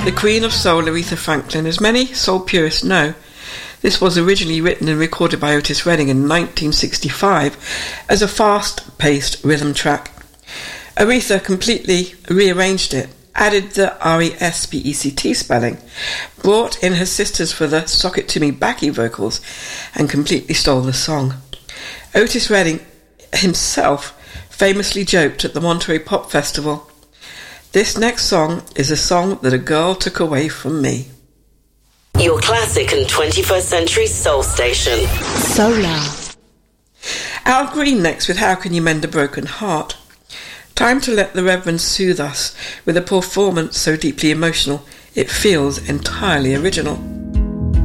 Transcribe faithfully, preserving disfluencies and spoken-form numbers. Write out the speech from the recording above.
The Queen of Soul, Aretha Franklin. As many soul purists know, this was originally written and recorded by Otis Redding in nineteen sixty-five as a fast-paced rhythm track. Aretha completely rearranged it, added the R E S P E C T spelling, brought in her sisters for the Sock It To Me backing vocals, and completely stole the song. Otis Redding himself famously joked at the Monterey Pop Festival, "This next song is a song that a girl took away from me." Your classic and twenty-first century soul station. Solar. Al Green next with How Can You Mend a Broken Heart. Time to let the Reverend soothe us with a performance so deeply emotional it feels entirely original.